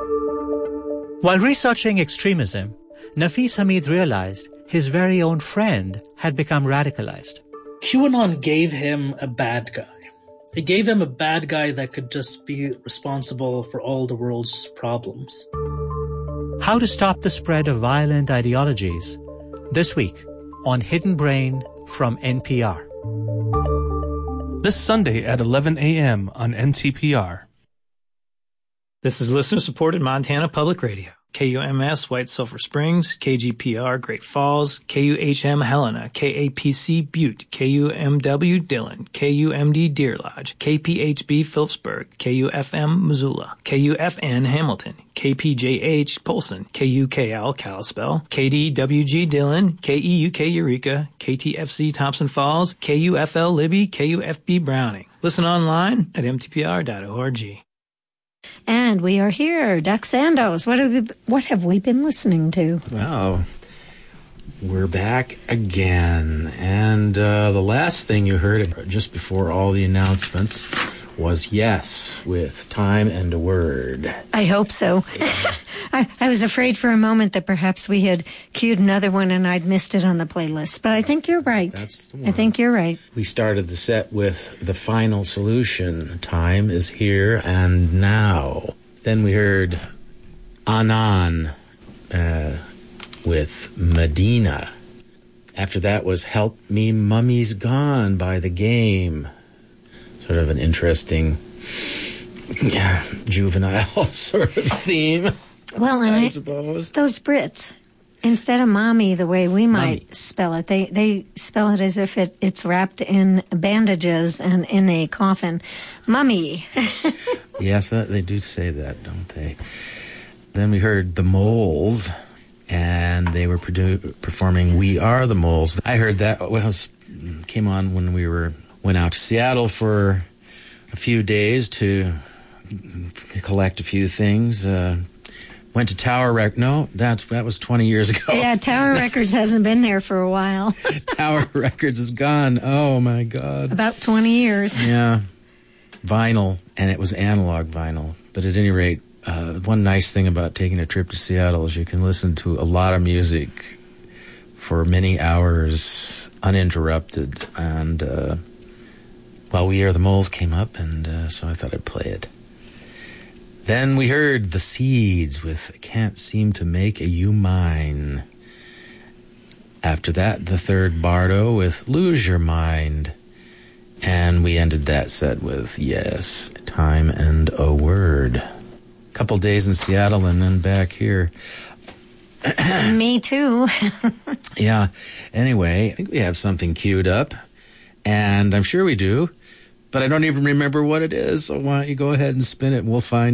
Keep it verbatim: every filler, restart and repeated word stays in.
While researching extremism, Nafis Hamid realized his very own friend had become radicalized. QAnon gave him a bad guy. It gave him a bad guy that could just be responsible for all the world's problems. How to stop the spread of violent ideologies, this week on Hidden Brain from N P R. This Sunday at eleven a.m. on N T P R. This is listener-supported Montana Public Radio. K U M S White Sulphur Springs, K G P R Great Falls, K U H M Helena, K A P C Butte, K U M W Dillon, K U M D Deer Lodge, K P H B Phillipsburg, K U F M Missoula, K U F N Hamilton, K P J H Polson, K U K L Kalispell, K D W G Dillon, K E U K Eureka, K T F C Thompson Falls, K U F L Libby, K U F B Browning. Listen online at m t p r dot org. And we are here, Doc Sandos. What have we, what have we been listening to? Well, we're back again. And uh, the last thing you heard just before all the announcements was Yes with Time and a Word. I hope so. I, I was afraid for a moment that perhaps we had cued another one and I'd missed it on the playlist. But I think you're right. That's the one. I think you're right. We started the set with The Final Solution. Time is here and now. Then we heard Anan uh, with Medina. After that was Help Me Mummy's Gone by The Game. Sort of an interesting yeah, juvenile sort of theme. Well, and I, I suppose. Those Brits, instead of mommy the way we might Mommy. spell it, they, they spell it as if it, it's wrapped in bandages and in a coffin. Mummy. Yes, that, they do say that, don't they? Then we heard The Moles, and they were produ- performing We Are the Moles. I heard that was came on when we were went out to Seattle for a few days to collect a few things. Uh, went to Tower Rec. No, that's that was twenty years ago. Yeah, Tower Records hasn't been there for a while. Tower Records is gone. Oh my God. About twenty years. Yeah, vinyl, and it was analog vinyl. But at any rate, uh, one nice thing about taking a trip to Seattle is you can listen to a lot of music for many hours uninterrupted. And uh, well, We Are the Moles came up, and uh, so I thought I'd play it. Then we heard The Seeds with Can't Seem to Make a You Mine. After that, the third Bardo with Lose Your Mind. And we ended that set with Yes, Time and a Word. Couple days in Seattle and then back here. Me too. Yeah. Anyway, I think we have something queued up. And I'm sure we do. But I don't even remember what it is. So why don't you go ahead and spin it and we'll find